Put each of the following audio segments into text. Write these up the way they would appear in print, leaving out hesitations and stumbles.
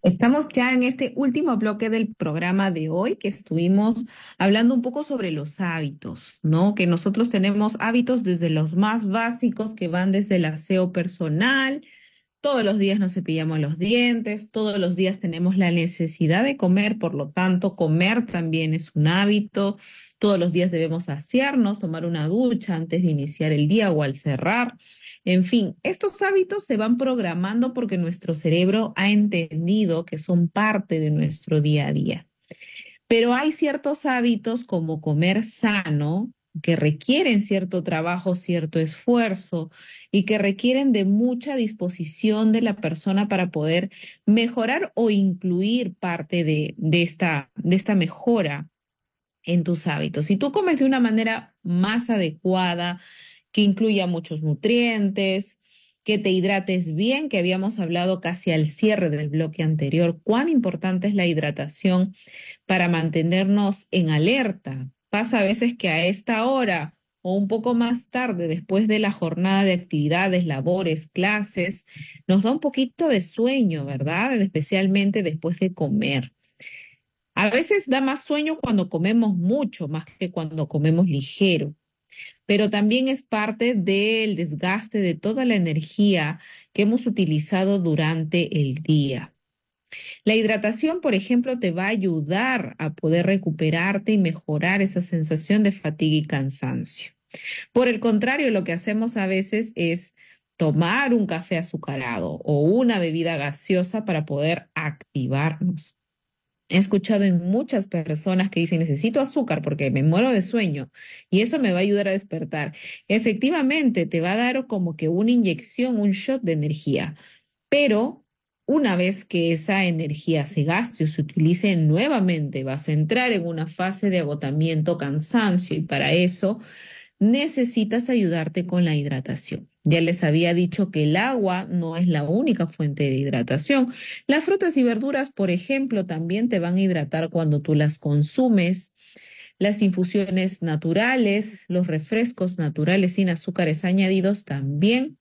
Estamos ya en este último bloque del programa de hoy que estuvimos hablando un poco sobre los hábitos, ¿no? Que nosotros tenemos hábitos desde los más básicos que van desde el aseo personal. Todos los días nos cepillamos los dientes, todos los días tenemos la necesidad de comer, por lo tanto, comer también es un hábito. Todos los días debemos asearnos, tomar una ducha antes de iniciar el día o al cerrar. En fin, estos hábitos se van programando porque nuestro cerebro ha entendido que son parte de nuestro día a día. Pero hay ciertos hábitos como comer sano que requieren cierto trabajo, cierto esfuerzo y que requieren de mucha disposición de la persona para poder mejorar o incluir parte de esta mejora en tus hábitos. Si tú comes de una manera más adecuada, que incluya muchos nutrientes, que te hidrates bien, que habíamos hablado casi al cierre del bloque anterior, cuán importante es la hidratación para mantenernos en alerta. Pasa a veces que a esta hora o un poco más tarde, después de la jornada de actividades, labores, clases, nos da un poquito de sueño, ¿verdad? Especialmente después de comer. A veces da más sueño cuando comemos mucho, más que cuando comemos ligero, pero también es parte del desgaste de toda la energía que hemos utilizado durante el día. La hidratación, por ejemplo, te va a ayudar a poder recuperarte y mejorar esa sensación de fatiga y cansancio. Por el contrario, lo que hacemos a veces es tomar un café azucarado o una bebida gaseosa para poder activarnos. He escuchado en muchas personas que dicen, necesito azúcar porque me muero de sueño y eso me va a ayudar a despertar. Efectivamente, te va a dar como que una inyección, un shot de energía, pero una vez que esa energía se gaste o se utilice nuevamente, vas a entrar en una fase de agotamiento, cansancio y para eso necesitas ayudarte con la hidratación. Ya les había dicho que el agua no es la única fuente de hidratación. Las frutas y verduras, por ejemplo, también te van a hidratar cuando tú las consumes. Las infusiones naturales, los refrescos naturales sin azúcares añadidos también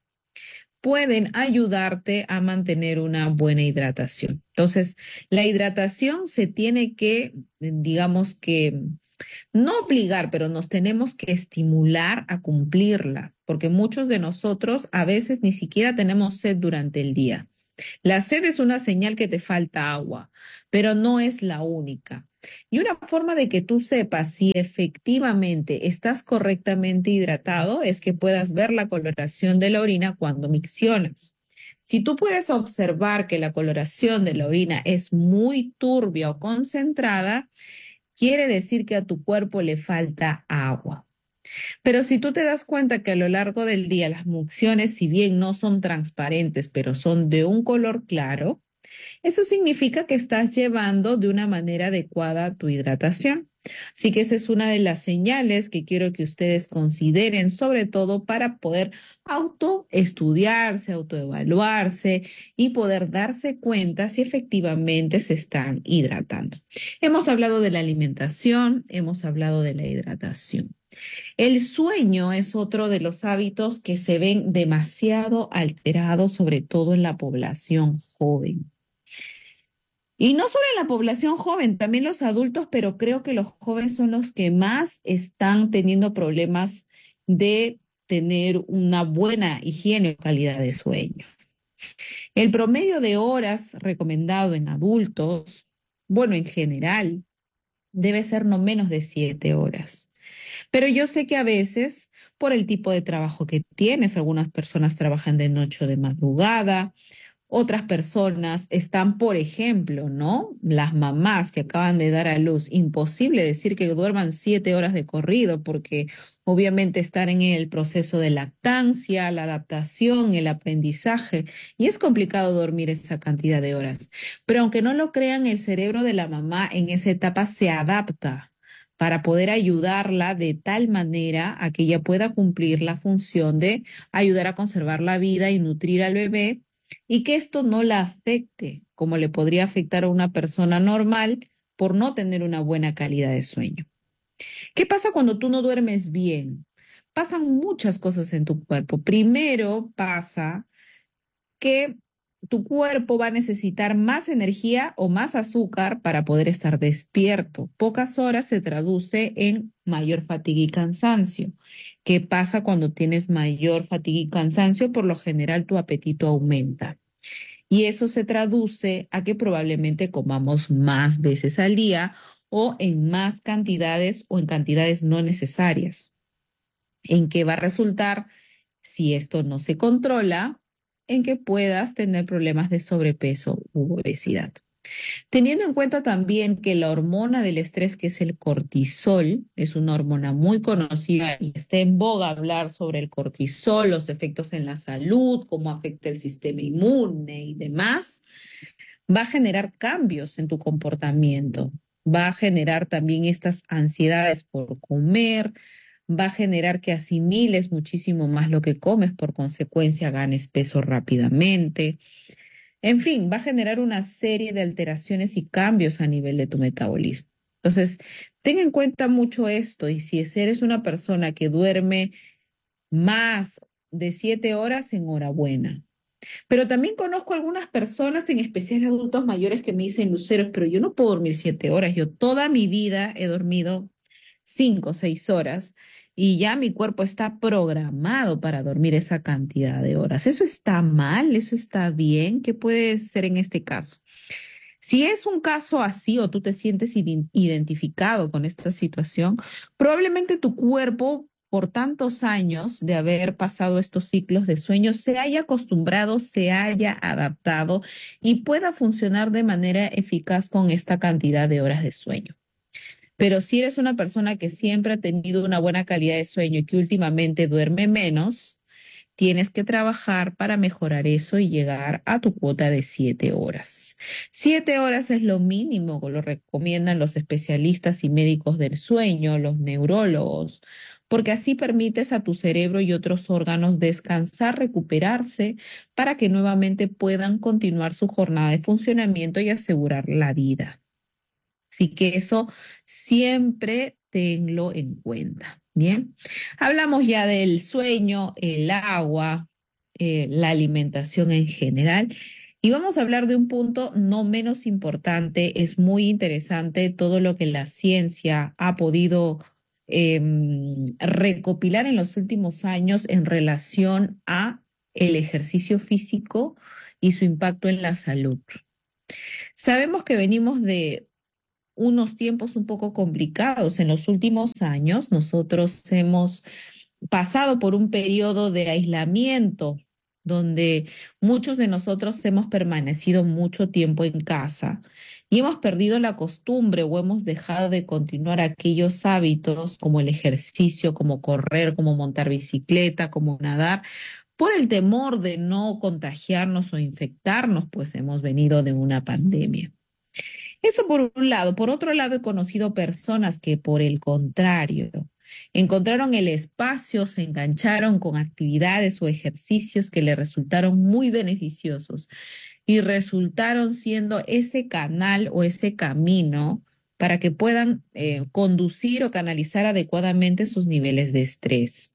pueden ayudarte a mantener una buena hidratación. Entonces, la hidratación se tiene que, digamos que, no obligar, pero nos tenemos que estimular a cumplirla, porque muchos de nosotros a veces ni siquiera tenemos sed durante el día. La sed es una señal que te falta agua, pero no es la única. Y una forma de que tú sepas si efectivamente estás correctamente hidratado es que puedas ver la coloración de la orina cuando miccionas. Si tú puedes observar que la coloración de la orina es muy turbia o concentrada, quiere decir que a tu cuerpo le falta agua. Pero si tú te das cuenta que a lo largo del día las mucciones, si bien no son transparentes, pero son de un color claro, eso significa que estás llevando de una manera adecuada tu hidratación. Así que esa es una de las señales que quiero que ustedes consideren, sobre todo para poder autoestudiarse, autoevaluarse y poder darse cuenta si efectivamente se están hidratando. Hemos hablado de la alimentación, hemos hablado de la hidratación. El sueño es otro de los hábitos que se ven demasiado alterados, sobre todo en la población joven. Y no solo en la población joven, también los adultos, pero creo que los jóvenes son los que más están teniendo problemas de tener una buena higiene o calidad de sueño. El promedio de horas recomendado en adultos, bueno, en general, debe ser no menos de 7 horas. Pero yo sé que a veces, por el tipo de trabajo que tienes, algunas personas trabajan de noche o de madrugada, otras personas están, por ejemplo, ¿no? Las mamás que acaban de dar a luz, imposible decir que duerman 7 horas de corrido porque obviamente están en el proceso de lactancia, la adaptación, el aprendizaje y es complicado dormir esa cantidad de horas. Pero aunque no lo crean, el cerebro de la mamá en esa etapa se adapta para poder ayudarla de tal manera a que ella pueda cumplir la función de ayudar a conservar la vida y nutrir al bebé y que esto no la afecte como le podría afectar a una persona normal por no tener una buena calidad de sueño. ¿Qué pasa cuando tú no duermes bien? Pasan muchas cosas en tu cuerpo. Primero pasa que tu cuerpo va a necesitar más energía o más azúcar para poder estar despierto. Pocas horas se traduce en mayor fatiga y cansancio. ¿Qué pasa cuando tienes mayor fatiga y cansancio? Por lo general tu apetito aumenta. Y eso se traduce a que probablemente comamos más veces al día o en más cantidades o en cantidades no necesarias. ¿En qué va a resultar si esto no se controla? En que puedas tener problemas de sobrepeso u obesidad. Teniendo en cuenta también que la hormona del estrés, que es el cortisol, es una hormona muy conocida y está en boga hablar sobre el cortisol, los efectos en la salud, cómo afecta el sistema inmune y demás, va a generar cambios en tu comportamiento, va a generar también estas ansiedades por comer, va a generar que asimiles muchísimo más lo que comes, por consecuencia ganes peso rápidamente. En fin, va a generar una serie de alteraciones y cambios a nivel de tu metabolismo. Entonces, ten en cuenta mucho esto y si eres una persona que duerme más de 7 horas, enhorabuena. Pero también conozco algunas personas, en especial adultos mayores, que me dicen, Luceros, pero yo no puedo dormir 7 horas. Yo toda mi vida he dormido 5 o 6 horas y ya mi cuerpo está programado para dormir esa cantidad de horas. ¿Eso está mal? ¿Eso está bien? ¿Qué puede ser en este caso? Si es un caso así o tú te sientes identificado con esta situación, probablemente tu cuerpo, por tantos años de haber pasado estos ciclos de sueño, se haya acostumbrado, se haya adaptado y pueda funcionar de manera eficaz con esta cantidad de horas de sueño. Pero si eres una persona que siempre ha tenido una buena calidad de sueño y que últimamente duerme menos, tienes que trabajar para mejorar eso y llegar a tu cuota de 7 horas. 7 horas es lo mínimo que lo recomiendan los especialistas y médicos del sueño, los neurólogos, porque así permites a tu cerebro y otros órganos descansar, recuperarse, para que nuevamente puedan continuar su jornada de funcionamiento y asegurar la vida. Así que eso siempre tenlo en cuenta. Bien, hablamos ya del sueño, el agua, la alimentación en general. Y vamos a hablar de un punto no menos importante. Es muy interesante todo lo que la ciencia ha podido recopilar en los últimos años en relación a el ejercicio físico y su impacto en la salud. Sabemos que venimos de unos tiempos un poco complicados. En los últimos años, nosotros hemos pasado por un periodo de aislamiento donde muchos de nosotros hemos permanecido mucho tiempo en casa y hemos perdido la costumbre o hemos dejado de continuar aquellos hábitos como el ejercicio, como correr, como montar bicicleta, como nadar, por el temor de no contagiarnos o infectarnos, pues hemos venido de una pandemia. Eso por un lado. Por otro lado, he conocido personas que, por el contrario, encontraron el espacio, se engancharon con actividades o ejercicios que le resultaron muy beneficiosos y resultaron siendo ese canal o ese camino para que puedan conducir o canalizar adecuadamente sus niveles de estrés.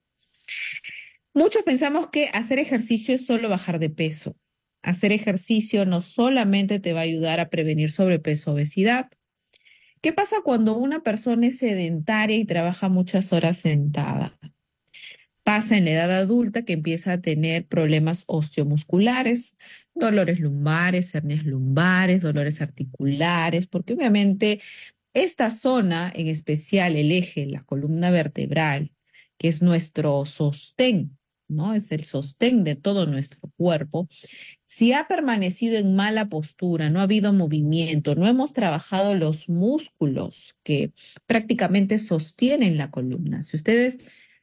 Muchos pensamos que hacer ejercicio es solo bajar de peso. Hacer ejercicio no solamente te va a ayudar a prevenir sobrepeso o obesidad. ¿Qué pasa cuando una persona es sedentaria y trabaja muchas horas sentada? Pasa en la edad adulta que empieza a tener problemas osteomusculares, dolores lumbares, hernias lumbares, dolores articulares, porque obviamente esta zona, en especial el eje, la columna vertebral, que es nuestro sostén, ¿no? Es el sostén de todo nuestro cuerpo. Si ha permanecido en mala postura, no ha habido movimiento, no hemos trabajado los músculos que prácticamente sostienen la columna. Si ustedes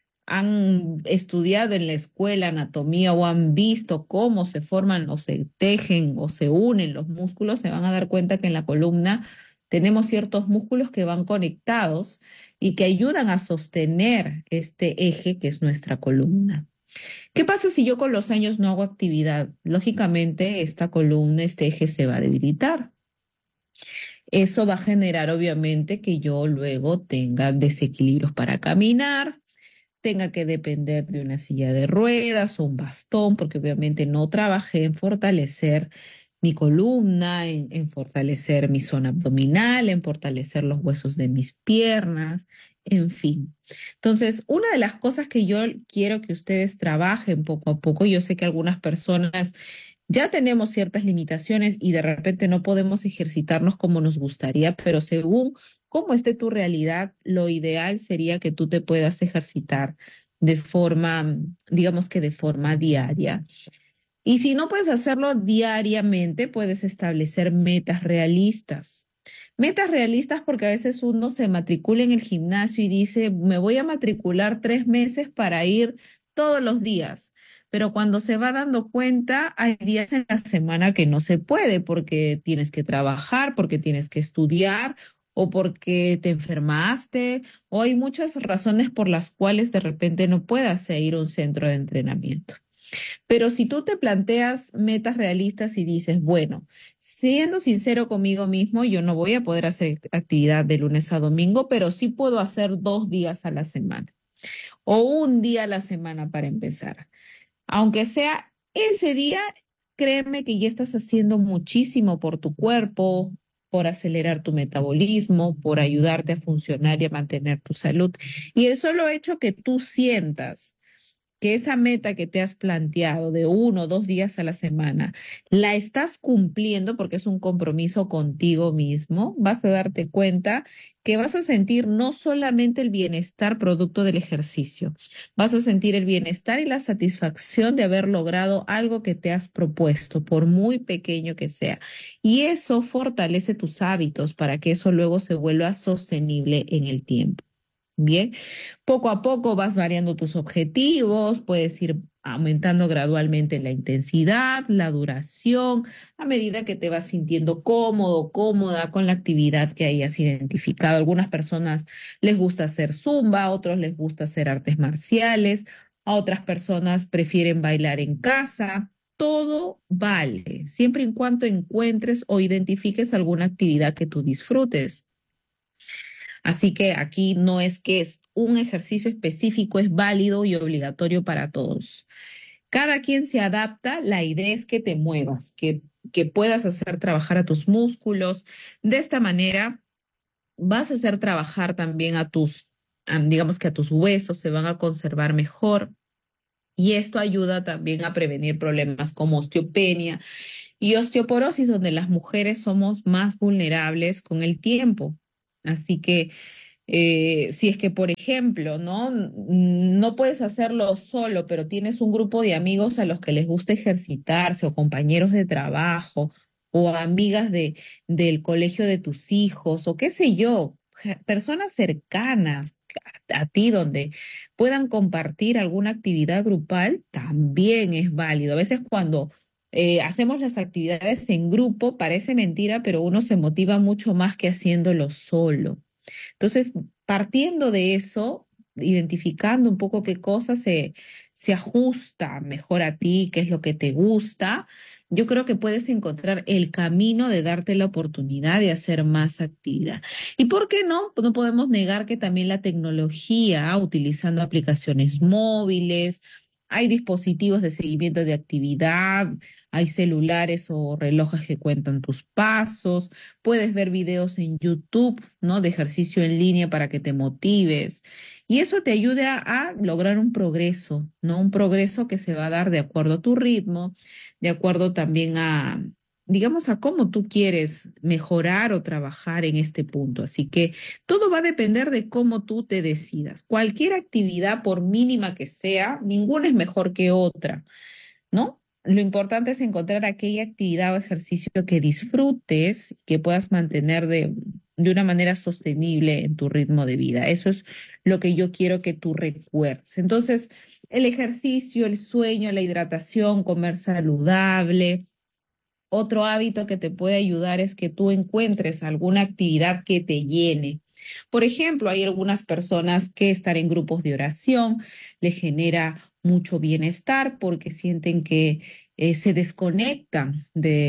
han estudiado en la escuela anatomía o han visto cómo se forman o se tejen o se unen los músculos, se van a dar cuenta que en la columna tenemos ciertos músculos que van conectados y que ayudan a sostener este eje que es nuestra columna. ¿Qué pasa si yo con los años no hago actividad? Lógicamente, esta columna, este eje se va a debilitar. Eso va a generar, obviamente, que yo luego tenga desequilibrios para caminar, tenga que depender de una silla de ruedas o un bastón, porque obviamente no trabajé en fortalecer mi columna, en fortalecer mi zona abdominal, en fortalecer los huesos de mis piernas, en fin. Entonces, una de las cosas que yo quiero que ustedes trabajen poco a poco, yo sé que algunas personas ya tenemos ciertas limitaciones y de repente no podemos ejercitarnos como nos gustaría, pero según cómo esté tu realidad, lo ideal sería que tú te puedas ejercitar de forma, digamos que de forma diaria. Y si no puedes hacerlo diariamente, puedes establecer metas realistas. Metas realistas porque a veces uno se matricula en el gimnasio y dice, me voy a matricular 3 meses para ir todos los días. Pero cuando se va dando cuenta, hay días en la semana que no se puede porque tienes que trabajar, porque tienes que estudiar o porque te enfermaste o hay muchas razones por las cuales de repente no puedas ir a un centro de entrenamiento. Pero si tú te planteas metas realistas y dices, bueno, siendo sincero conmigo mismo, yo no voy a poder hacer actividad de lunes a domingo, pero sí puedo hacer 2 días a la semana o un día a la semana para empezar. Aunque sea ese día, créeme que ya estás haciendo muchísimo por tu cuerpo, por acelerar tu metabolismo, por ayudarte a funcionar y a mantener tu salud. Y el solo hecho que tú sientas que esa meta que te has planteado de 1 o 2 días a la semana la estás cumpliendo porque es un compromiso contigo mismo, vas a darte cuenta que vas a sentir no solamente el bienestar producto del ejercicio, vas a sentir el bienestar y la satisfacción de haber logrado algo que te has propuesto, por muy pequeño que sea. Y eso fortalece tus hábitos para que eso luego se vuelva sostenible en el tiempo. Bien, poco a poco vas variando tus objetivos, puedes ir aumentando gradualmente la intensidad, la duración, a medida que te vas sintiendo cómodo, cómoda con la actividad que hayas identificado. Algunas personas les gusta hacer zumba, a otros les gusta hacer artes marciales, a otras personas prefieren bailar en casa. Todo vale, siempre y cuando encuentres o identifiques alguna actividad que tú disfrutes. Así que aquí no es que es un ejercicio específico, es válido y obligatorio para todos. Cada quien se adapta, la idea es que te muevas, que puedas hacer trabajar a tus músculos. De esta manera vas a hacer trabajar también a digamos que a tus huesos, se van a conservar mejor. Y esto ayuda también a prevenir problemas como osteopenia y osteoporosis, donde las mujeres somos más vulnerables con el tiempo. Así que si es que, por ejemplo, ¿no? No puedes hacerlo solo, pero tienes un grupo de amigos a los que les gusta ejercitarse, o compañeros de trabajo, o amigas del colegio de tus hijos, o qué sé yo, personas cercanas a ti donde puedan compartir alguna actividad grupal, también es válido. A veces cuando hacemos las actividades en grupo, parece mentira, pero uno se motiva mucho más que haciéndolo solo. Entonces, partiendo de eso, identificando un poco qué cosa se ajusta mejor a ti, qué es lo que te gusta, yo creo que puedes encontrar el camino de darte la oportunidad de hacer más actividad. ¿Y por qué no? Pues no podemos negar que también la tecnología, utilizando aplicaciones móviles, hay dispositivos de seguimiento de actividad, hay celulares o relojes que cuentan tus pasos. Puedes ver videos en YouTube, ¿no? De ejercicio en línea para que te motives. Y eso te ayuda a lograr un progreso, ¿no? Un progreso que se va a dar de acuerdo a tu ritmo, de acuerdo también a, digamos, a cómo tú quieres mejorar o trabajar en este punto. Así que todo va a depender de cómo tú te decidas. Cualquier actividad, por mínima que sea, ninguna es mejor que otra, ¿no? Lo importante es encontrar aquella actividad o ejercicio que disfrutes, que puedas mantener de una manera sostenible en tu ritmo de vida. Eso es lo que yo quiero que tú recuerdes. Entonces, el ejercicio, el sueño, la hidratación, comer saludable. Otro hábito que te puede ayudar es que tú encuentres alguna actividad que te llene. Por ejemplo, hay algunas personas que estar en grupos de oración les genera mucho bienestar porque sienten que se desconectan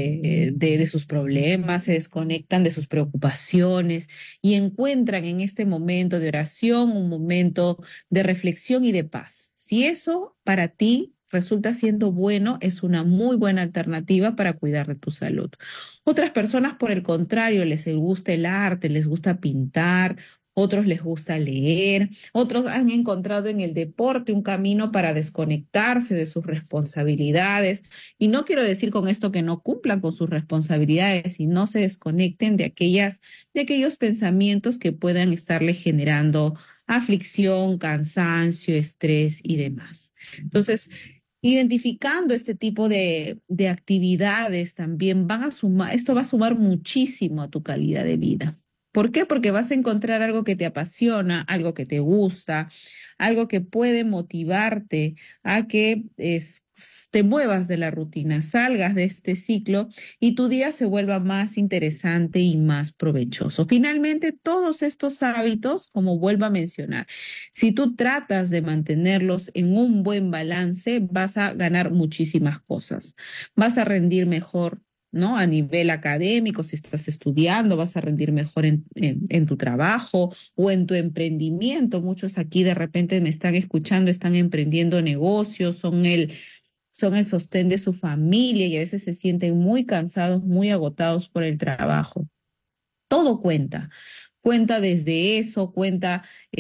de sus problemas, se desconectan de sus preocupaciones y encuentran en este momento de oración un momento de reflexión y de paz. Si eso para ti resulta siendo bueno, es una muy buena alternativa para cuidar de tu salud. Otras personas, por el contrario, les gusta el arte, les gusta pintar, otros les gusta leer, otros han encontrado en el deporte un camino para desconectarse de sus responsabilidades. Y no quiero decir con esto que no cumplan con sus responsabilidades y no se desconecten de aquellos pensamientos que puedan estarle generando aflicción, cansancio, estrés y demás. Entonces, identificando este tipo de actividades también esto va a sumar muchísimo a tu calidad de vida. ¿Por qué? Porque vas a encontrar algo que te apasiona, algo que te gusta, algo que puede motivarte a que te muevas de la rutina, salgas de este ciclo y tu día se vuelva más interesante y más provechoso. Finalmente, todos estos hábitos, como vuelvo a mencionar, si tú tratas de mantenerlos en un buen balance, vas a ganar muchísimas cosas. Vas a rendir mejor, ¿no? A nivel académico, si estás estudiando, vas a rendir mejor en tu trabajo o en tu emprendimiento. Muchos aquí de repente me están escuchando, están emprendiendo negocios, son el sostén de su familia y a veces se sienten muy cansados, muy agotados por el trabajo. Todo cuenta. Cuenta desde eso, cuenta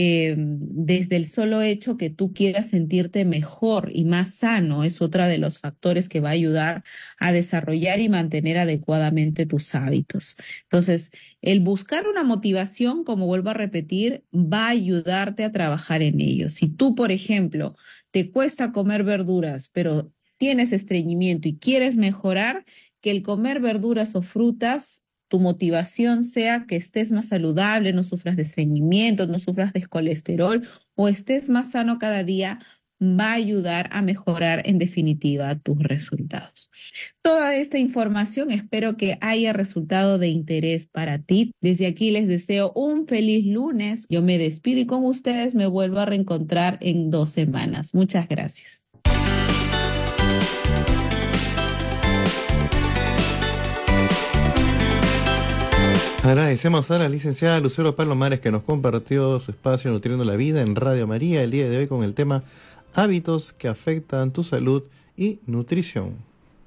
desde el solo hecho que tú quieras sentirte mejor y más sano. Es otro de los factores que va a ayudar a desarrollar y mantener adecuadamente tus hábitos. Entonces, el buscar una motivación, como vuelvo a repetir, va a ayudarte a trabajar en ello. Si tú, por ejemplo, te cuesta comer verduras, pero tienes estreñimiento y quieres mejorar, que el comer verduras o frutas tu motivación sea que estés más saludable, no sufras de estreñimiento, no sufras de colesterol o estés más sano cada día, va a ayudar a mejorar en definitiva tus resultados. Toda esta información espero que haya resultado de interés para ti. Desde aquí les deseo un feliz lunes. Yo me despido y con ustedes me vuelvo a reencontrar en 2 semanas. Muchas gracias. Agradecemos a la licenciada Lucero Palomares que nos compartió su espacio Nutriendo la Vida en Radio María el día de hoy con el tema hábitos que afectan tu salud y nutrición.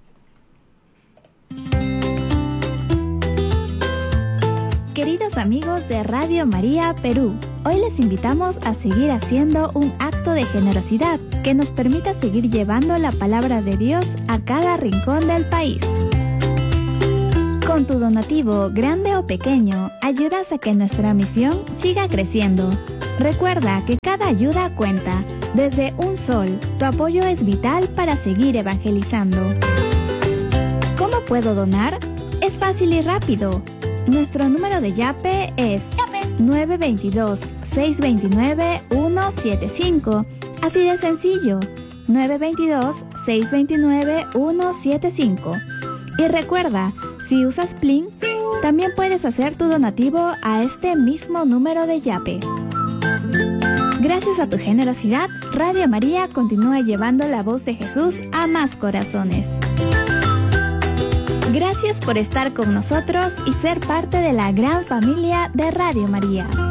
Queridos amigos de Radio María Perú, hoy les invitamos a seguir haciendo un acto de generosidad que nos permita seguir llevando la palabra de Dios a cada rincón del país. Con tu donativo, grande o pequeño, ayudas a que nuestra misión siga creciendo. Recuerda que cada ayuda cuenta. Desde un sol, tu apoyo es vital para seguir evangelizando. ¿Cómo puedo donar? Es fácil y rápido. Nuestro número de Yape es 922-629-175. Así de sencillo, 922-629-175. Y recuerda, si usas Plin, también puedes hacer tu donativo a este mismo número de Yape. Gracias a tu generosidad, Radio María continúa llevando la voz de Jesús a más corazones. Gracias por estar con nosotros y ser parte de la gran familia de Radio María.